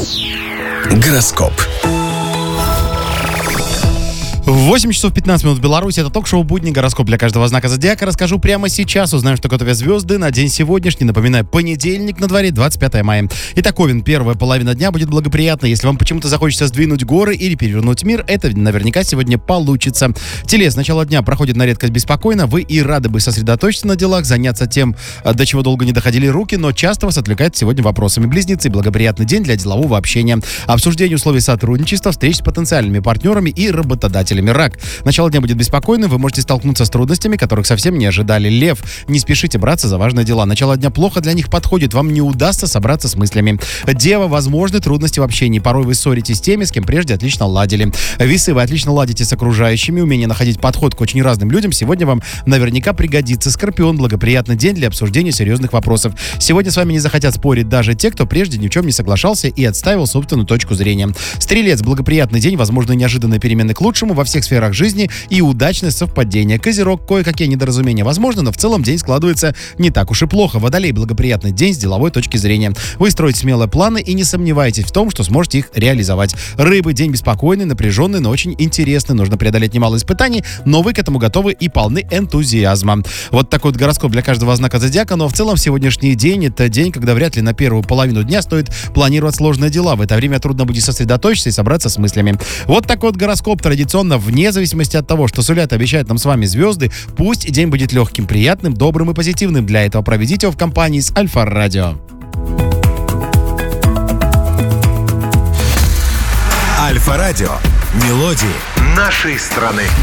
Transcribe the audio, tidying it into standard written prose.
Гороскоп. 8 часов 15 минут в Беларуси. Это ток-шоу «Будни». Гороскоп для каждого знака зодиака. Расскажу прямо сейчас. Узнаем, что готовят звезды на день сегодняшний. Напоминаю, понедельник на дворе, 25 мая. Итак, Овен, первая половина дня будет благоприятна. Если вам почему-то захочется сдвинуть горы или перевернуть мир, это наверняка сегодня получится. Телец, начало дня проходит на редкость беспокойно. Вы и рады бы сосредоточиться на делах, заняться тем, до чего долго не доходили руки, но часто вас отвлекает сегодня вопросами. Близнецы, благоприятный день для делового общения. Обсуждение условий сотрудничества, встреч с потенциальными партнерами и работодателями. Рак. Начало дня будет беспокойным, вы можете столкнуться с трудностями, которых совсем не ожидали. Лев. Не спешите браться за важные дела. Начало дня плохо для них подходит, вам не удастся собраться с мыслями. Дева. Возможны трудности в общении. Порой вы ссоритесь с теми, с кем прежде отлично ладили. Весы. Вы отлично ладите с окружающими. Умение находить подход к очень разным людям сегодня вам наверняка пригодится. Скорпион. Благоприятный день для обсуждения серьезных вопросов. Сегодня с вами не захотят спорить даже те, кто прежде ни в чем не соглашался и отстаивал собственную точку зрения. Стрелец. Благоприятный день, возможно, неожиданные перемены к лучшему во всех сферах жизни и удачное совпадение. Козерог. Кое-какие недоразумения возможны, но в целом день складывается не так уж и плохо. Водолей. Благоприятный день с деловой точки зрения. Вы строите смелые планы и не сомневаетесь в том, что сможете их реализовать. Рыбы. День беспокойный, напряженный, но очень интересный. Нужно преодолеть немало испытаний, но вы к этому готовы и полны энтузиазма. Вот такой вот гороскоп для каждого знака зодиака, но в целом сегодняшний день — это день, когда вряд ли на первую половину дня стоит планировать сложные дела. В это время трудно будет сосредоточиться и собраться с мыслями. Вот такой вот гороскоп традиционно, вне зависимости от того, что сулят и обещают нам с вами звезды. Пусть день будет легким, приятным, добрым и позитивным. Для этого проведите его в компании с Альфа-Радио. Альфа-Радио. Мелодии нашей страны.